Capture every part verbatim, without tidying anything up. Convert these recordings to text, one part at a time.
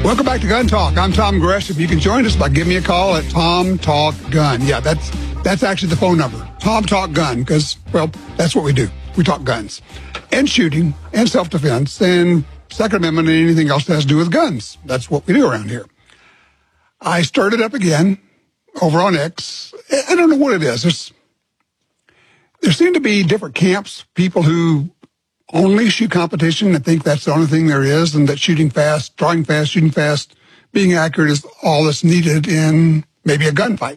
Welcome back to Gun Talk. I'm Tom Gresham. You can join us by giving me a call at Tom Talk Gun. Yeah, that's that's actually the phone number. Tom Talk Gun, because, well, that's what we do. We talk guns and shooting and self-defense and Second Amendment and anything else that has to do with guns. That's what we do around here. I stirred it up again over on X. I don't know what it is. There's, there seem to be different camps, people who only shoot competition and think that's the only thing there is, and that shooting fast, drawing fast, shooting fast, being accurate is all that's needed in maybe a gunfight.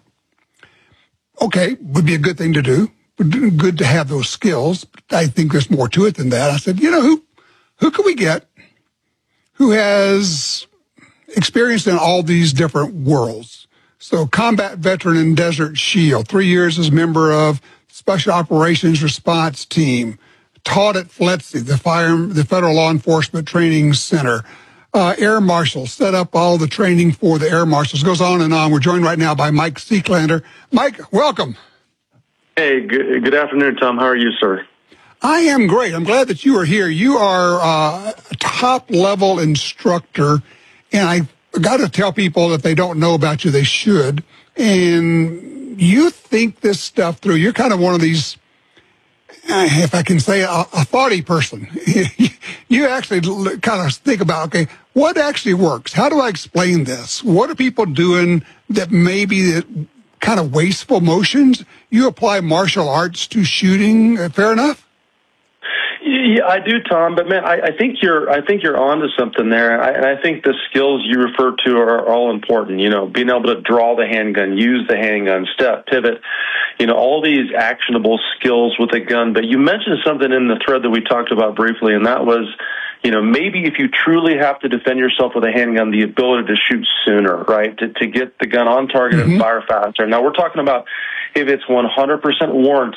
Okay, would be a good thing to do. Good to have those skills. But I think there's more to it than that. I said, you know, who who can we get who has experience in all these different worlds? So combat veteran in Desert Shield, three years as member of Special Operations Response Team, taught at F L E T C, the fire, the Federal Law Enforcement Training Center. Uh, Air Marshal, set up all the training for the Air Marshals. Goes on and on. We're joined right now by Mike Seeklander. Mike, welcome. Hey, good, good afternoon, Tom. How are you, sir? I am great. I'm glad that you are here. You are uh, a top-level instructor, and I got to tell people if they don't know about you, they should. And you think this stuff through. You're kind of one of these, if I can say, a, a thoughty person. You actually kind of think about, okay, what actually works? How do I explain this? What are people doing that maybe that kind of wasteful motions? You apply martial arts to shooting, uh, fair enough? Yeah, I do, Tom. But man, I, I think you're, I think you're onto something there. I, and I think the skills you refer to are all important. You know, being able to draw the handgun, use the handgun, step, pivot. You know, all these actionable skills with a gun. But you mentioned something in the thread that we talked about briefly, and that was, you know, maybe if you truly have to defend yourself with a handgun, the ability to shoot sooner, right? To, to get the gun on target mm-hmm. and fire faster. Now, we're talking about if it's one hundred percent warranted.